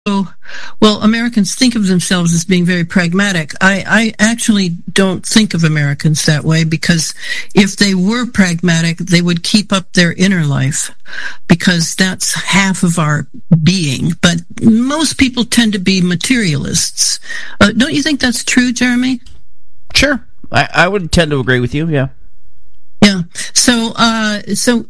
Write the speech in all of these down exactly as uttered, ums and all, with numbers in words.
well, Americans think of themselves as being very pragmatic. I, I actually don't think of Americans that way, because if they were pragmatic, they would keep up their inner life, because that's half of our being. But most people tend to be materialists. Uh, don't you think that's true, Jeremy? Sure. I, I would tend to agree with you, yeah. Yeah. So, uh, so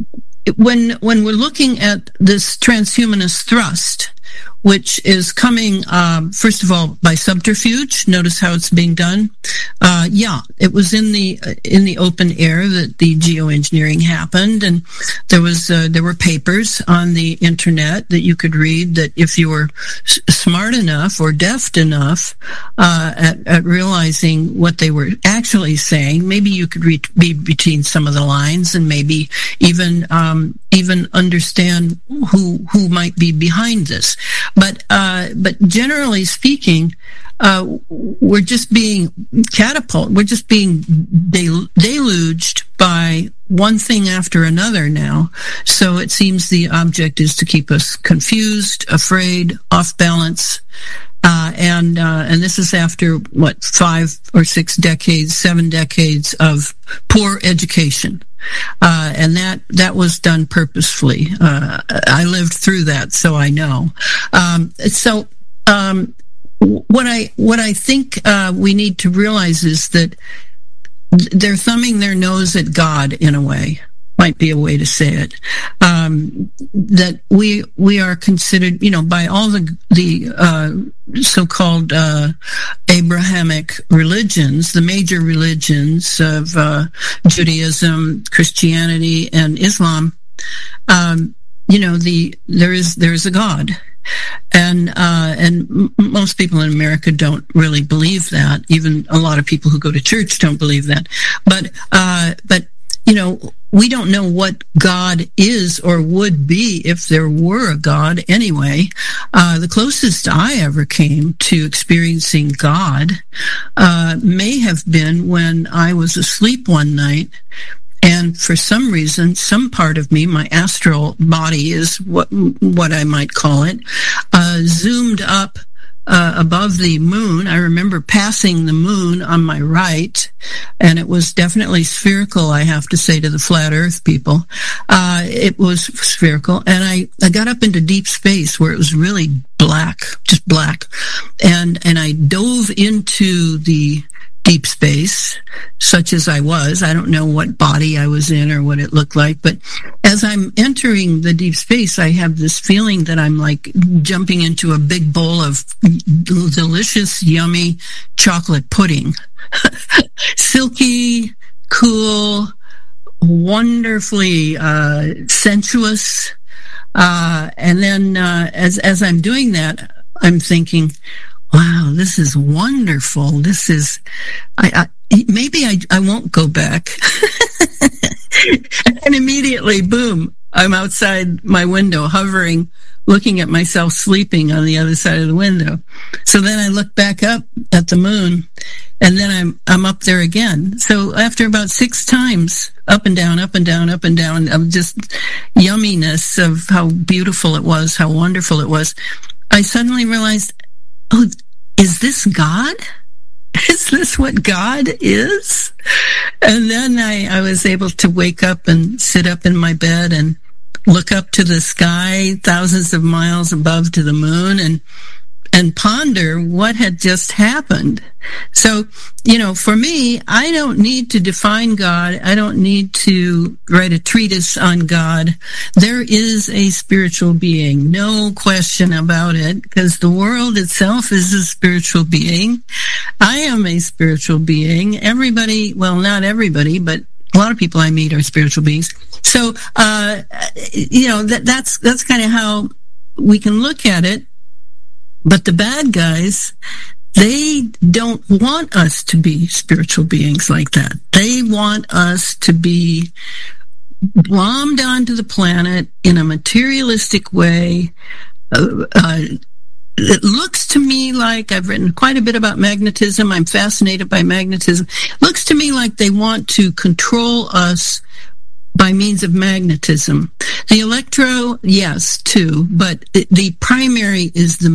when, when we're looking at this transhumanist thrust, which is coming, um, first of all, by subterfuge. Notice how it's being done. Uh, yeah, it was in the in the open air that the geoengineering happened, and there was uh, there were papers on the internet that you could read that if you were s- smart enough or deft enough uh, at, at realizing what they were actually saying, maybe you could read read between some of the lines, and maybe even um, even understand who who might be behind this. But uh, but generally speaking, uh, we're just being catapulted. We're just being del- deluged by one thing after another now. So it seems the object is to keep us confused, afraid, off balance. Uh, and uh, and this is after, what, five or six decades, seven decades of poor education. Uh, and that, that was done purposefully. Uh, I lived through that, so I know. Um, so, um, what I, what I think, uh, we need to realize is that they're thumbing their nose at God in a way. Might be a way to say it. Um, that we, we are considered, you know, by all the, the, uh, so-called, uh, Abrahamic religions, the major religions of, uh, Judaism, Christianity, and Islam, um, you know, the, there is, there is a God. And, uh, and m- most people in America don't really believe that. Even a lot of people who go to church don't believe that. But, uh, but, you know, we don't know what God is or would be if there were a God anyway. Uh, the closest I ever came to experiencing God uh, may have been when I was asleep one night, and for some reason, some part of me, my astral body is what what I might call it, uh, zoomed up Uh, above the moon. I remember passing the moon on my right, and it was definitely spherical, I have to say to the flat earth people. Uh, it was spherical, and I, I got up into deep space where it was really black, just black, and, and I dove into the deep space, such as I was. I don't know what body I was in or what it looked like, but as I'm entering the deep space, I have this feeling that I'm like jumping into a big bowl of delicious, yummy chocolate pudding. Silky, cool, wonderfully uh, sensuous. Uh, and then uh, as as I'm doing that, I'm thinking, wow, this is wonderful. This is, I, I maybe I, I won't go back. And immediately, boom, I'm outside my window, hovering, looking at myself sleeping on the other side of the window. So then I look back up at the moon, and then I'm I'm up there again. So after about six times, up and down, up and down, up and down, of just yumminess of how beautiful it was, how wonderful it was, I suddenly realized, oh, is this God? Is this what God is? And then I, I was able to wake up and sit up in my bed and look up to the sky, thousands of miles above to the moon, and and ponder what had just happened. So, you know, for me, I don't need to define God. I don't need to write a treatise on God. There is a spiritual being, no question about it, because the world itself is a spiritual being. I am a spiritual being. Everybody, well, not everybody, but a lot of people I meet are spiritual beings. So, uh, you know, that, that's, that's kind of how we can look at it. But the bad guys, they don't want us to be spiritual beings like that. They want us to be bombed onto the planet in a materialistic way. Uh, uh, it looks to me like, I've written quite a bit about magnetism. I'm fascinated by magnetism. It looks to me like they want to control us by means of magnetism. The electro, yes, too, but the primary is the